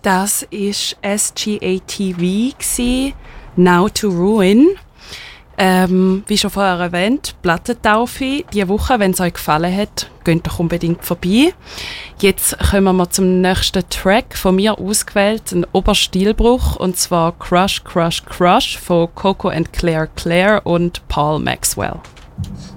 Das war SGATV, Now to Ruin. Wie schon vorher erwähnt, Plattentaufe. Diese Woche, wenn es euch gefallen hat, geht doch unbedingt vorbei. Jetzt kommen wir zum nächsten Track, von mir ausgewählt, ein Oberstilbruch, und zwar Crush, Crush, Crush von Coco and Claire Claire und Paul Maxwell.